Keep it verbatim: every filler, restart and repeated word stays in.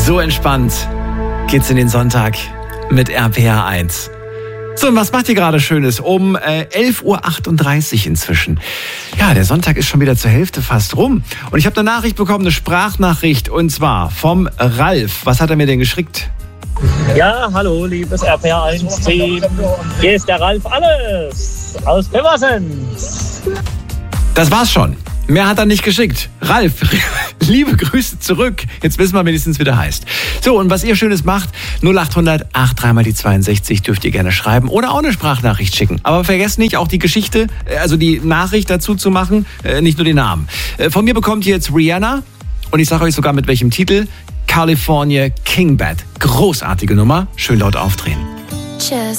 So entspannt geht's in den Sonntag mit R P R eins. So, und was macht ihr gerade Schönes? Um äh, elf Uhr achtunddreißig inzwischen. Ja, der Sonntag ist schon wieder zur Hälfte fast rum. Und ich habe eine Nachricht bekommen, eine Sprachnachricht, und zwar vom Ralf. Was hat er mir denn geschickt? Ja, hallo, liebes R P R eins Team. Hier ist der Ralf Alles aus Pirmasens. Das war's schon. Mehr hat er nicht geschickt. Ralf, liebe Grüße zurück. Jetzt wissen wir wenigstens, wie der heißt. So, und was ihr Schönes macht, null acht hundert acht drei mal die zweiundsechzig dürft ihr gerne schreiben oder auch eine Sprachnachricht schicken. Aber vergesst nicht, auch die Geschichte, also die Nachricht dazu zu machen, nicht nur den Namen. Von mir bekommt ihr jetzt Rihanna, und ich sage euch sogar mit welchem Titel: California King Bad. Großartige Nummer. Schön laut aufdrehen. Just